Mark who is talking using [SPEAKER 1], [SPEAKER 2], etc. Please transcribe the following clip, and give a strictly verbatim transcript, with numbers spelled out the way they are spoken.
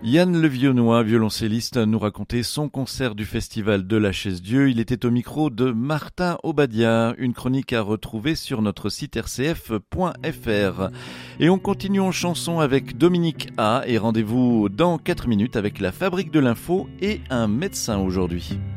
[SPEAKER 1] Yann Levionnois, violoncelliste, nous racontait son concert du Festival de la Chaise-Dieu. Il était au micro de Martin Obadia, une chronique à retrouver sur notre site r c f point f r. Et on continue en chanson avec Dominique A. Et rendez-vous dans quatre minutes avec la Fabrique de l'Info et un médecin aujourd'hui.